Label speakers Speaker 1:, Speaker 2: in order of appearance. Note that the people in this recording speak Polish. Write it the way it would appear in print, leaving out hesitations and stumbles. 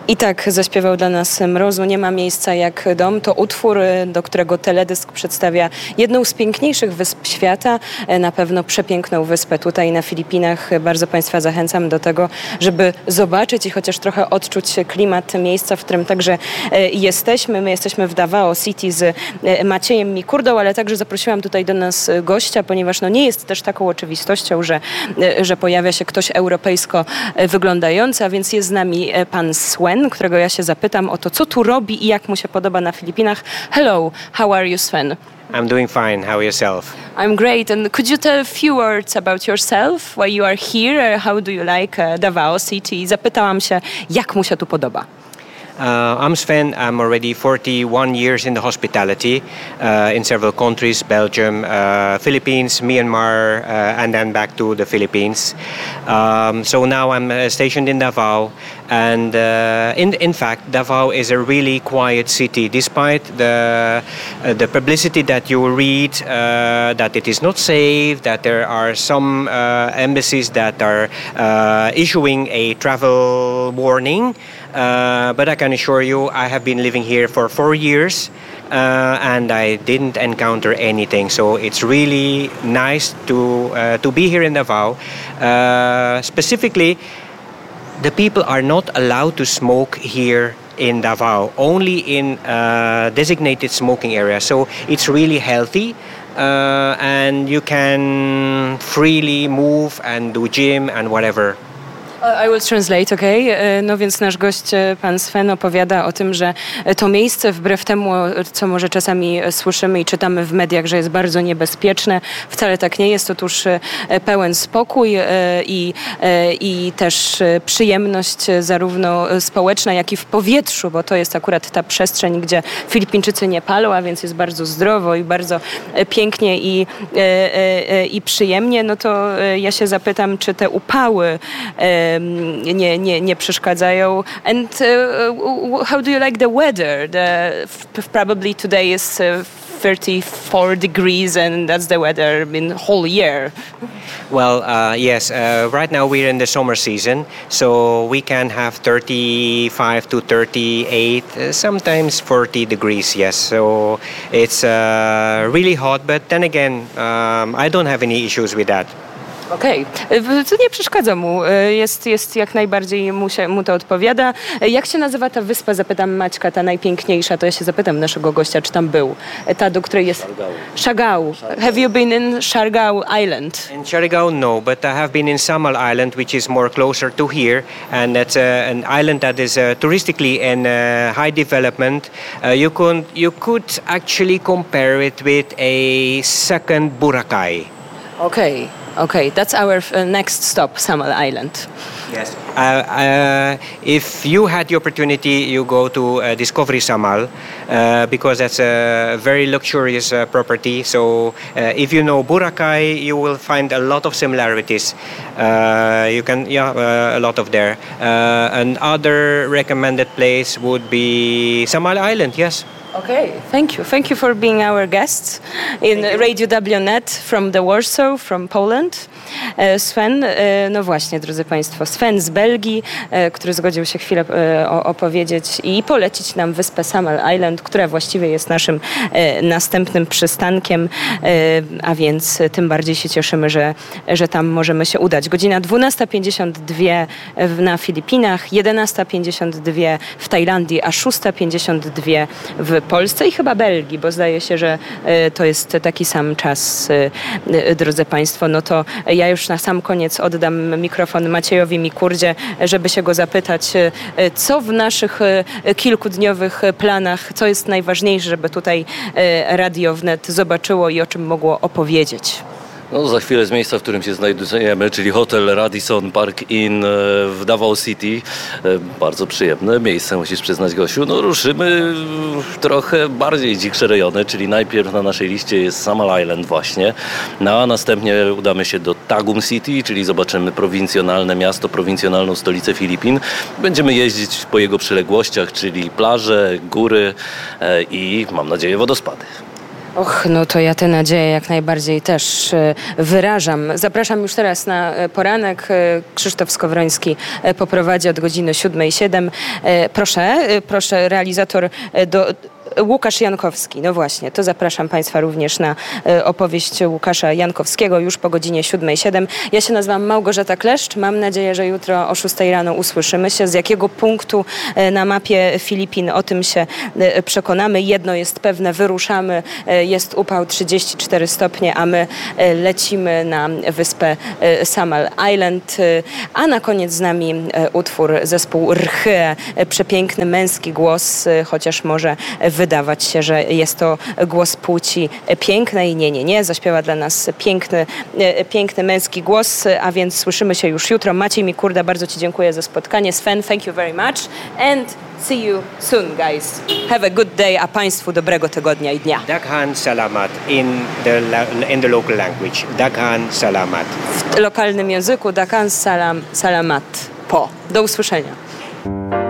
Speaker 1: I tak zaśpiewał dla nas Mrozu. Nie ma miejsca jak dom. To utwór, do którego teledysk przedstawia jedną z piękniejszych wysp świata. Na pewno przepiękną wyspę tutaj na Filipinach. Bardzo Państwa zachęcam do tego, żeby zobaczyć i chociaż trochę odczuć klimat miejsca, w którym także jesteśmy. My jesteśmy w Davao City z Maciejem Mikurdą, ale także zaprosiłam tutaj do nas gościa, ponieważ nie jest też taką oczywistością, że pojawia się ktoś europejsko wyglądający, a więc jest z nami pan Sven, którego ja się zapytam o to, co tu robi i jak mu się podoba na Filipinach. Hello, how are you, Sven?
Speaker 2: I'm doing fine. How are yourself?
Speaker 1: I'm great. And could you tell a few words about yourself? Why you are here? How do you like Davao City? Zapytałam się, jak mu się tu podoba.
Speaker 2: I'm Sven. I'm already 41 years in the hospitality in several countries, Belgium, Philippines, Myanmar, and then back to the Philippines. So now I'm stationed in Davao. And in fact, Davao is a really quiet city, despite the publicity that you read, that it is not safe, that there are some embassies that are issuing a travel warning. But I can assure you, I have been living here for 4 years, and I didn't encounter anything. So it's really nice to be here in Davao. Specifically, the people are not allowed to smoke here in Davao, only in designated smoking areas. So it's really healthy. And you can freely move and do gym and whatever.
Speaker 1: I will translate, okay? No więc nasz gość, pan Sven, opowiada o tym, że to miejsce, wbrew temu, co może czasami słyszymy i czytamy w mediach, że jest bardzo niebezpieczne, wcale tak nie jest. Otóż pełen spokój i też przyjemność zarówno społeczna, jak i w powietrzu, bo to jest akurat ta przestrzeń, gdzie Filipińczycy nie palą, a więc jest bardzo zdrowo i bardzo pięknie i przyjemnie. No to ja się zapytam, czy te upały nie przeszkadzają. And how do you like the weather? Probably today is 34 degrees and that's the weather in the whole year.
Speaker 2: Well, yes. Right now we're in the summer season, so we can have 35 to 38, sometimes 40 degrees, yes. So it's really hot, but then again, I don't have any issues with that.
Speaker 1: Okej, to nie przeszkadza mu, jest jak najbardziej mu to odpowiada. Jak się nazywa ta wyspa, zapytam Maćka, ta najpiękniejsza, to ja się zapytam naszego gościa, czy tam był. Ta, do której jest... Siargao. Have you been in Siargao Island?
Speaker 2: In Siargao, no, but I have been in Samal Island, which is more closer to here, and that's an island that is touristically in high development. You could actually compare it with a second Boracay.
Speaker 1: Okay, that's our next stop, Samal Island.
Speaker 2: Yes. If you had the opportunity, you go to Discovery Samal because that's a very luxurious property. So if you know Boracay, you will find a lot of similarities. A lot of there. Another recommended place would be Samal Island, yes.
Speaker 1: Okay, thank you. Thank you for being our guest in Radio WNet from the Warsaw, from Poland. Sven, no właśnie, drodzy Państwo, Sven z Belgii, który zgodził się chwilę opowiedzieć i polecić nam wyspę Samal Island, która właściwie jest naszym następnym przystankiem, a więc tym bardziej się cieszymy, że tam możemy się udać. Godzina 12:52 na Filipinach, 11:52 w Tajlandii, a 6:52 w Polsce i chyba Belgii, bo zdaje się, że to jest taki sam czas, drodzy Państwo. No to ja już na sam koniec oddam mikrofon Maciejowi Mikurdzie, żeby się go zapytać, co w naszych kilkudniowych planach, co jest najważniejsze, żeby tutaj Radio WNET zobaczyło i o czym mogło opowiedzieć.
Speaker 3: No, za chwilę z miejsca, w którym się znajdujemy, czyli hotel Radisson Park Inn w Davao City. Bardzo przyjemne miejsce, musisz przyznać, Gosiu. No, ruszymy trochę bardziej dziksze rejony, czyli najpierw na naszej liście jest Samal Island właśnie, a następnie udamy się do Tagum City, czyli zobaczymy prowincjonalne miasto, prowincjonalną stolicę Filipin. Będziemy jeździć po jego przyległościach, czyli plaże, góry i mam nadzieję wodospady.
Speaker 1: Och, no to ja tę nadzieję jak najbardziej też wyrażam. Zapraszam już teraz na poranek. Krzysztof Skowroński poprowadzi od godziny 7:07. Proszę, realizator Łukasz Jankowski. No właśnie, to zapraszam Państwa również na opowieść Łukasza Jankowskiego już po godzinie 7:07. Ja się nazywam Małgorzata Kleszcz. Mam nadzieję, że jutro o 6 rano usłyszymy się. Z jakiego punktu na mapie Filipin, o tym się przekonamy. Jedno jest pewne, wyruszamy. Jest upał 34 stopnie, a my lecimy na wyspę Samal Island. A na koniec z nami utwór zespół Rche. Przepiękny męski głos, chociaż może wydawać się, że jest to głos płci pięknej. Nie. Zaśpiewa dla nas piękny męski głos, a więc słyszymy się już jutro. Maciej Mikurda, bardzo Ci dziękuję za spotkanie. Sven, thank you very much and see you soon, guys. Have a good day, a Państwu dobrego tygodnia i dnia.
Speaker 2: Daghan salamat in the local language. Daghan salamat.
Speaker 1: W lokalnym języku Daghan salamat. Do usłyszenia.